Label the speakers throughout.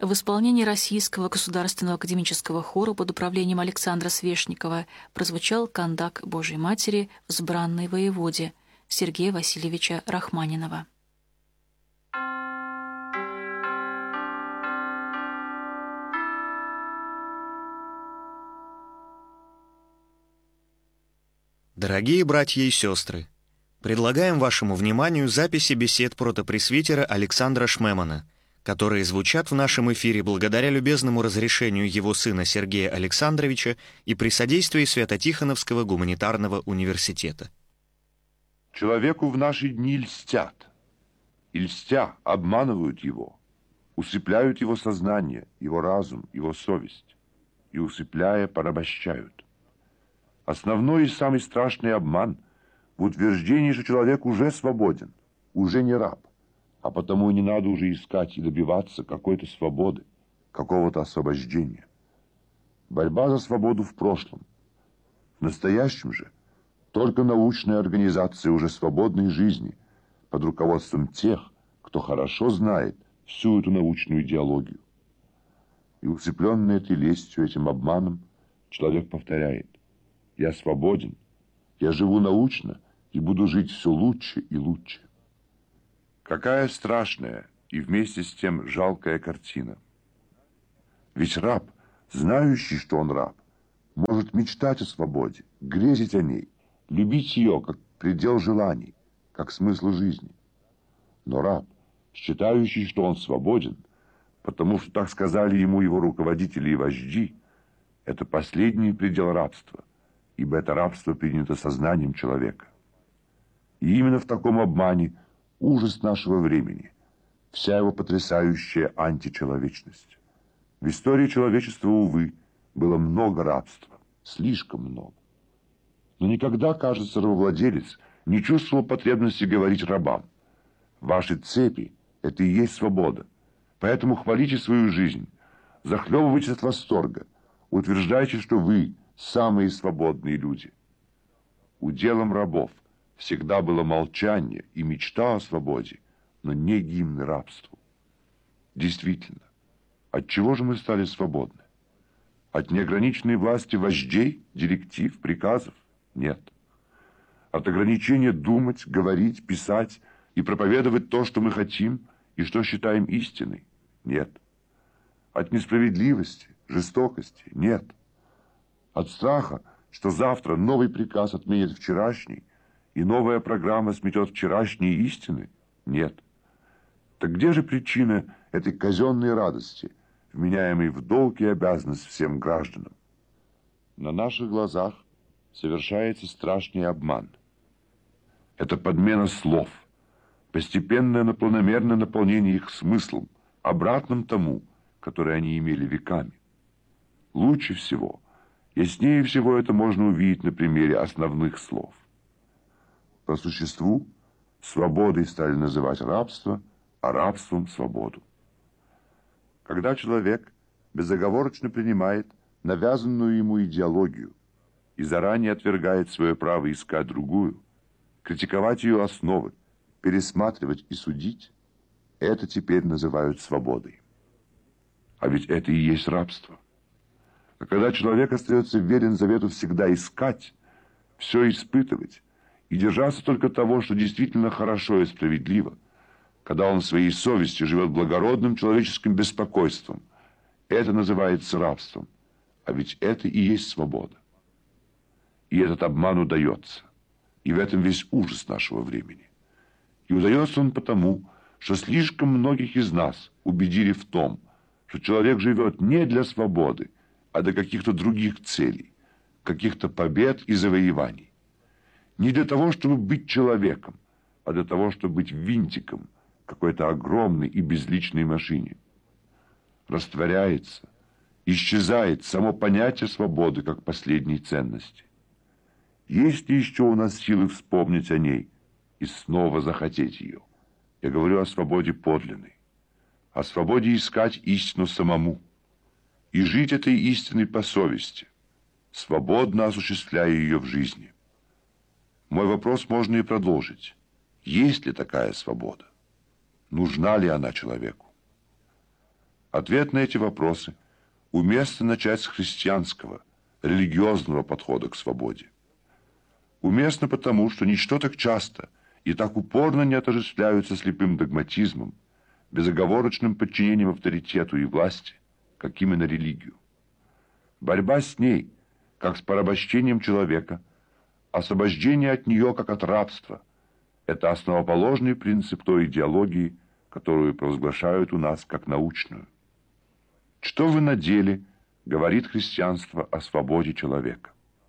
Speaker 1: В исполнении Российского государственного академического хора под управлением Александра Свешникова прозвучал кандак Божией Матери «Взбранной воеводе» Сергея Васильевича Рахманинова.
Speaker 2: Дорогие братья и сестры, предлагаем вашему вниманию записи бесед протопресвитера Александра Шмемана, которые звучат в нашем эфире благодаря любезному разрешению его сына Сергея Александровича и при содействии Свято-Тихоновского гуманитарного университета.
Speaker 3: Человеку в наши дни льстят, и льстя обманывают его, усыпляют его сознание, его разум, его совесть, и усыпляя порабощают. Основной и самый страшный обман в утверждении, что человек уже свободен, уже не раб, а потому не надо уже искать и добиваться какой-то свободы, какого-то освобождения. Борьба за свободу в прошлом. В настоящем же только научная организация уже свободной жизни под руководством тех, кто хорошо знает всю эту научную идеологию. И усыпленный этой лестью, этим обманом, человек повторяет: «Я свободен, я живу научно и буду жить все лучше и лучше». Какая страшная и вместе с тем жалкая картина. Ведь раб, знающий, что он раб, может мечтать о свободе, грезить о ней, любить ее как предел желаний, как смысл жизни. Но раб, считающий, что он свободен, потому что так сказали ему его руководители и вожди, это последний предел рабства, ибо это рабство принято сознанием человека. И именно в таком обмане ужас нашего времени, вся его потрясающая античеловечность. В истории человечества, увы, было много рабства, слишком много. Но никогда, кажется, рабовладелец не чувствовал потребности говорить рабам: «Ваши цепи – это и есть свобода, поэтому хвалите свою жизнь, захлебывайтесь от восторга, утверждайте, что вы – самые свободные люди». Уделом рабов всегда было молчание и мечта о свободе, но не гимн рабству. Действительно, от чего же мы стали свободны? От неограниченной власти вождей, директив, приказов? Нет. От ограничения думать, говорить, писать и проповедовать то, что мы хотим и что считаем истиной? Нет. От несправедливости, жестокости? Нет. От страха, что завтра новый приказ отменит вчерашний, и новая программа сметет вчерашние истины? Нет. Так где же причина этой казенной радости, вменяемой в долг и обязанность всем гражданам? На наших глазах совершается страшный обман. Это подмена слов, постепенное, но планомерное наполнение их смыслом, обратным тому, который они имели веками. Лучше всего, яснее всего это можно увидеть на примере основных слов. По существу, свободой стали называть рабство, а рабством – свободу. Когда человек безоговорочно принимает навязанную ему идеологию и заранее отвергает свое право искать другую, критиковать ее основы, пересматривать и судить, это теперь называют свободой. А ведь это и есть рабство. А когда человек остается верен завету всегда искать, все испытывать и держаться только того, что действительно хорошо и справедливо, когда он своей совестью живет благородным человеческим беспокойством, это называется рабством. А ведь это и есть свобода. И этот обман удается. И в этом весь ужас нашего времени. И удается он потому, что слишком многих из нас убедили в том, что человек живет не для свободы, а для каких-то других целей, каких-то побед и завоеваний. Не для того, чтобы быть человеком, а для того, чтобы быть винтиком какой-то огромной и безличной машине. Растворяется, исчезает само понятие свободы как последней ценности. Есть ли еще у нас силы вспомнить о ней и снова захотеть ее? Я говорю о свободе подлинной, о свободе искать истину самому и жить этой истиной по совести, свободно осуществляя ее в жизни. Мой вопрос можно и продолжить. Есть ли такая свобода? Нужна ли она человеку? Ответ на эти вопросы уместно начать с христианского, религиозного подхода к свободе. Уместно потому, что ничто так часто и так упорно не отождествляются слепым догматизмом, безоговорочным подчинением авторитету и власти, как именно религию. Борьба с ней, как с порабощением человека, освобождение от нее, как от рабства, это основоположный принцип той идеологии, которую провозглашают у нас как научную. Что вы на деле говорит христианство о свободе человека?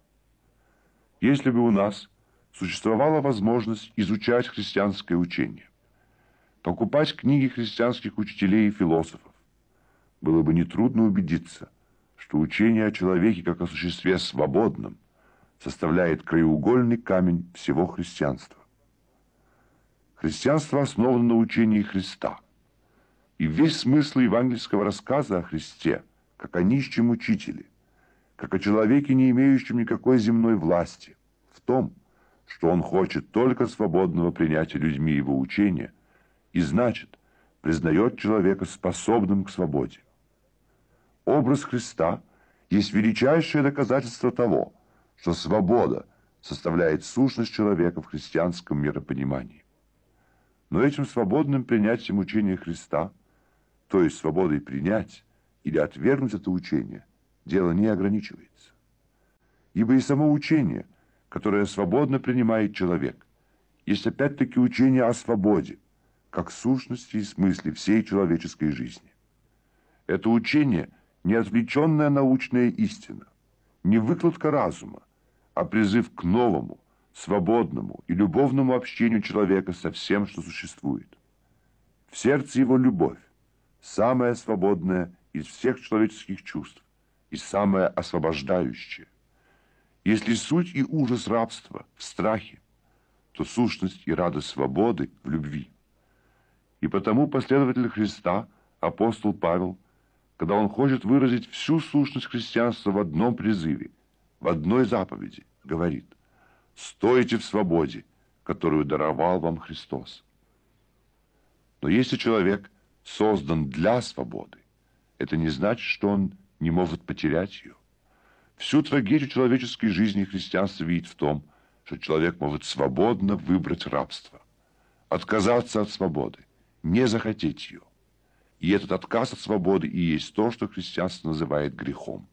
Speaker 3: Если бы у нас существовала возможность изучать христианское учение, покупать книги христианских учителей и философов, было бы нетрудно убедиться, что учение о человеке как о существе свободном составляет краеугольный камень всего христианства. Христианство основано на учении Христа, и весь смысл евангельского рассказа о Христе, как о нищем учителе, как о человеке, не имеющем никакой земной власти, в том, что он хочет только свободного принятия людьми его учения и, значит, признает человека способным к свободе. Образ Христа есть величайшее доказательство того, что свобода составляет сущность человека в христианском миропонимании. Но этим свободным принятием учения Христа, то есть свободой принять или отвергнуть это учение, дело не ограничивается. Ибо и само учение, которое свободно принимает человек, есть опять-таки учение о свободе, как сущности и смысле всей человеческой жизни. Это учение – не отвлеченная научная истина, не выкладка разума, а призыв к новому, свободному и любовному общению человека со всем, что существует. В сердце его любовь, самая свободная из всех человеческих чувств и самая освобождающая. Если суть и ужас рабства в страхе, то сущность и радость свободы в любви. И потому последователь Христа, апостол Павел, когда он хочет выразить всю сущность христианства в одном призыве, в одной заповеди, говорит: «Стойте в свободе, которую даровал вам Христос». Но если человек создан для свободы, это не значит, что он не может потерять ее. Всю трагедию человеческой жизни христианство видит в том, что человек может свободно выбрать рабство, отказаться от свободы, не захотеть ее. И этот отказ от свободы и есть то, что христианство называет грехом.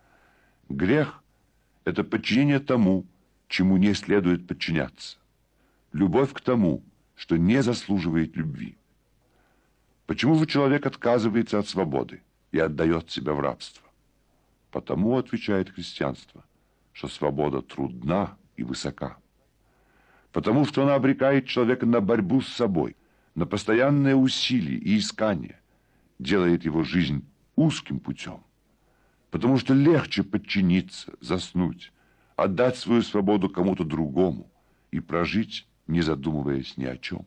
Speaker 3: Грех – это подчинение тому, чему не следует подчиняться. Любовь к тому, что не заслуживает любви. Почему же человек отказывается от свободы и отдает себя в рабство? Потому, отвечает христианство, что свобода трудна и высока. Потому что она обрекает человека на борьбу с собой, на постоянное усилие и искание, делает его жизнь узким путем. Потому что легче подчиниться, заснуть, отдать свою свободу кому-то другому и прожить, не задумываясь ни о чем.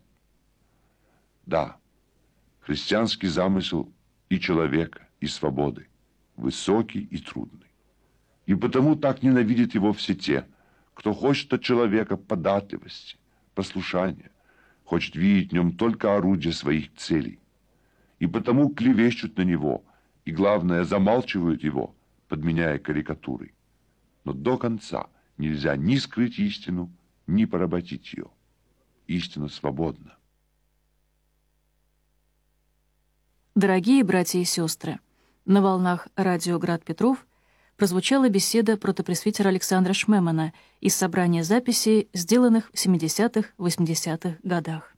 Speaker 3: Да, христианский замысел и человека, и свободы высокий и трудный. И потому так ненавидят его все те, кто хочет от человека податливости, послушания, хочет видеть в нем только орудие своих целей. И потому клевещут на него, и, главное, замалчивают его, подменяя карикатурой. Но до конца нельзя ни скрыть истину, ни поработить ее. Истина свободна.
Speaker 1: Дорогие братья и сестры, на волнах радио «Град Петров» прозвучала беседа протопресвитера Александра Шмемана из собрания записей, сделанных в 70-80-х годах.